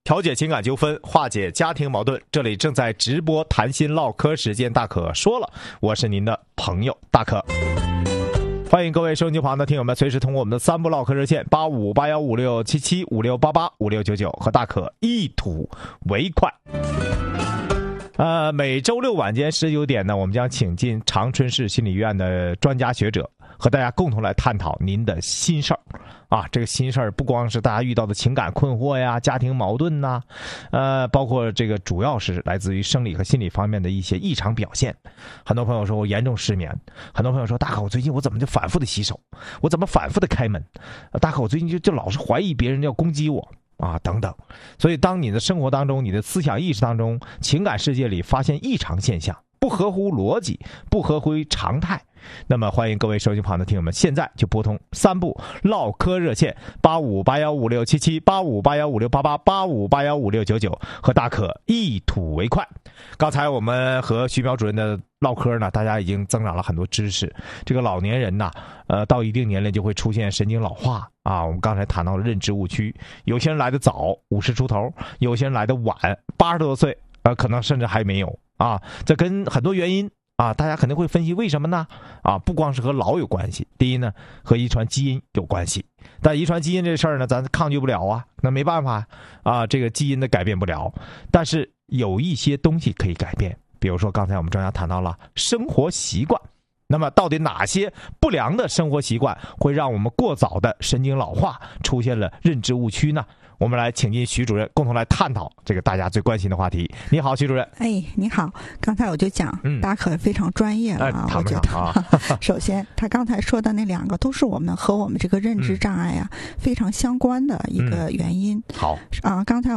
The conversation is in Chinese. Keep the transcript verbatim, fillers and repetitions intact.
调解情感纠纷，化解家庭矛盾。这里正在直播谈心唠嗑时间，大可说了，我是您的朋友大可。欢迎各位收音机旁的听友们，随时通过我们的三部唠嗑热线八五八幺五六七七五六八八五六九九和大可一吐为快。呃，每周六晚间十九点呢，我们将请进长春市心理院的专家学者，和大家共同来探讨您的心事儿啊。这个心事儿不光是大家遇到的情感困惑呀、家庭矛盾呐、呃，包括这个主要是来自于生理和心理方面的一些异常表现。很多朋友说我严重失眠，很多朋友说大可我最近我怎么就反复的洗手，我怎么反复的开门，大可我最近就就老是怀疑别人要攻击我。啊，等等，所以当你的生活当中、你的思想意识当中、情感世界里发现异常现象，不合乎逻辑、不合乎常态，那么欢迎各位收音旁的听友们，现在就拨通三部唠嗑热线八五八幺五六七七、八五八幺五六八八、八五八幺五六九九，和大可一吐为快。刚才我们和徐淼主任的唠嗑呢，大家已经增长了很多知识。这个老年人呢，呃，到一定年龄就会出现神经老化啊。我们刚才谈到了认知误区，有些人来的早，五十出头；有些人来的晚，八十多岁，呃，可能甚至还没有啊。这跟很多原因啊，大家肯定会分析为什么呢？啊，不光是和老有关系，第一呢，和遗传基因有关系。但遗传基因这事儿呢，咱抗拒不了啊，那没办法啊，这个基因的改变不了。但是有一些东西可以改变。比如说刚才我们专家谈到了生活习惯，那么到底哪些不良的生活习惯会让我们过早的神经老化，出现了认知误区呢？我们来请进徐主任，共同来探讨这个大家最关心的话题。你好，徐主任。 哎，你好。刚才我就讲，嗯、大可非常专业了啊。 哎、 我觉得，啊、首先他刚才说的那两个都是我们和我们这个认知障碍啊、嗯、非常相关的一个原因。 好啊，刚才。